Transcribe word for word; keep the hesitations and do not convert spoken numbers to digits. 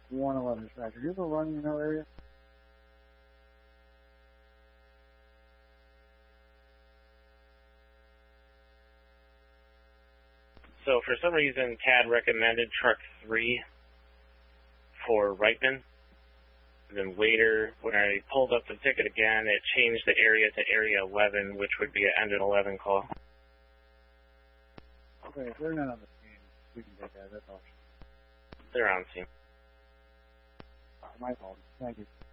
one eleven dispatcher. Are you ever running in that area? So for some reason, C A D recommended truck three for Reitman. And then later, when I pulled up the ticket again, it changed the area to area eleven, which would be an engine eleven call. Okay, if they're not on the scene, we can take that. That's all. They're on scene. Uh, my fault. Thank you.